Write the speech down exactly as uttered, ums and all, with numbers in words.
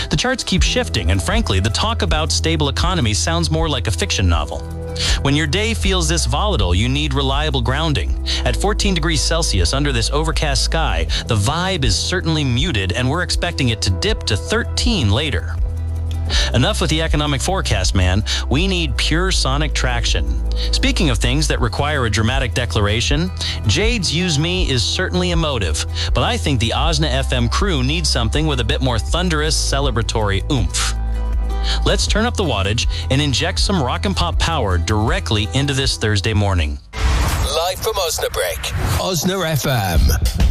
The charts keep shifting, and frankly, the talk about stable economy sounds more like a fiction novel. When your day feels this volatile, you need reliable grounding. At fourteen degrees Celsius under this overcast sky, the vibe is certainly muted, and we're expecting it to dip to thirteen later. Enough with the economic forecast, man. We need pure sonic traction. Speaking of things that require a dramatic declaration, Jade's Use Me is certainly emotive, but I think the Osna F M crew needs something with a bit more thunderous, celebratory oomph. Let's turn up the wattage and inject some rock and pop power directly into this Thursday morning. Live from Osnabrück, Osna F M.